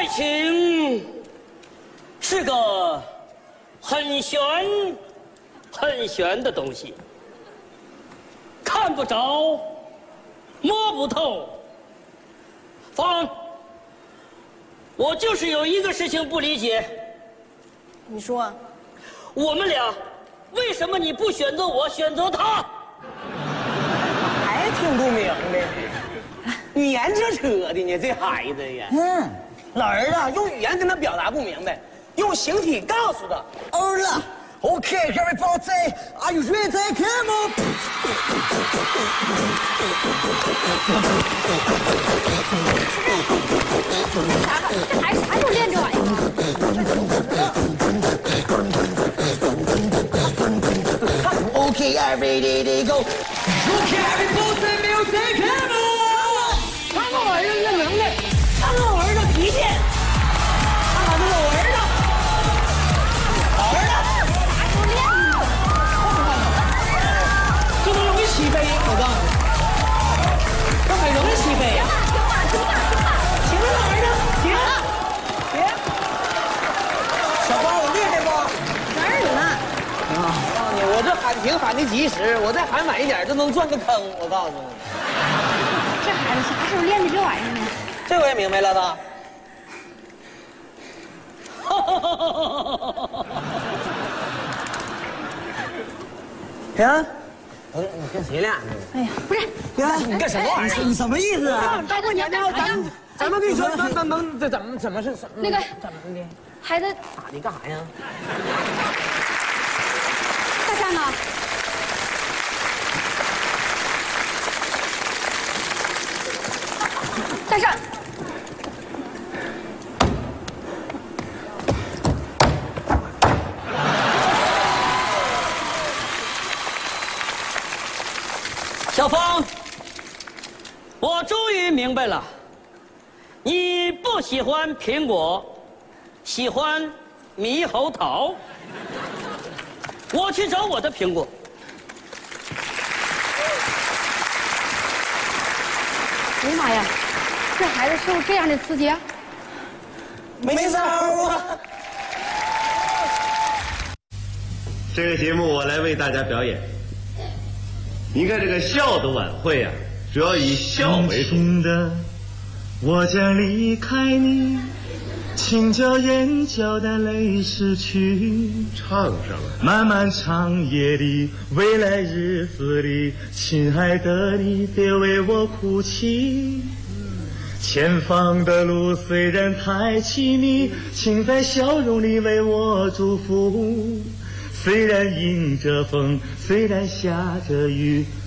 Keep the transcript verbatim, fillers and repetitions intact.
爱情是个很玄、很玄的东西，看不着，摸不透。芳，我就是有一个事情不理解。 你说， 我们俩为什么你不选择我，选择他？ 还听不明白，语言这扯的呢，这孩子呀。 嗯， 老儿子用语言跟他表达不明白，用形体告诉他。 儿子 ，OK， everybody， Are you ready? Come on！ 啥玩意这还啥时候练这玩意儿 ？OK, everybody go. OK, everybody music, come on！ 看看我儿子这能耐，看看我儿子脾气，看看这个我儿子，好儿子，这都容易起飞，我告诉你，这很容易起飞。行了，老儿子，行，行。小花，我厉害不？ 哪儿有呢？ 啊，我告诉你，我这喊停喊的及时，我再喊晚一点，就能钻个坑。我告诉你， 这孩子啥时候练的这玩意儿呢？ 这我也明白了吧？行，我你跟谁俩呢？ 哎呀，不是， 呀，你干什么玩意儿？ 你什么意思啊？ 大过年的，咱们咱们跟你说，能能能，这怎么怎么是怎么那个怎么的？ 孩子， 咋的？干啥呀？ 大山呢？大山， 小芳，我终于明白了，你不喜欢苹果，喜欢猕猴桃。我去找我的苹果。 哎呀妈呀，这孩子受这样的刺激啊！ 没招啊！ 这个节目我来为大家表演。你看这个笑的晚会啊，主要以笑为主。轻轻的，我将离开你，轻脚眼角的泪拭去。唱上了。漫漫长夜里，未来日子里，亲爱的你，别为我哭泣。前方的路虽然太凄迷，请在笑容里为我祝福。虽然迎着风，虽然下着雨，